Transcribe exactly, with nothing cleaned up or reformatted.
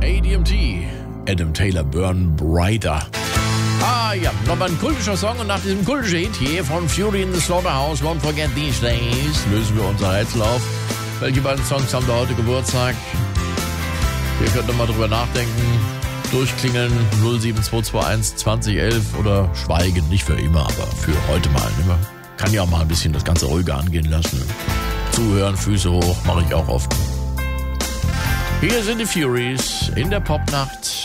A D M T, Adam Taylor, Burn Brighter. Ah ja, nochmal ein kultischer Song und nach diesem kultischen Hit hier von Fury in the Slaughterhouse, Won't Forget These Days, lösen wir unser Rätsel auf. Welche beiden Songs haben da heute Geburtstag? Ihr könnt nochmal drüber nachdenken, durchklingeln, null sieben zwei zwei eins zwanzig elf oder schweigen, nicht für immer, aber für heute mal. Man kann ja auch mal ein bisschen das Ganze ruhiger angehen lassen. Zuhören, Füße hoch, mache ich auch oft. Hier sind die Furies in der Popnacht.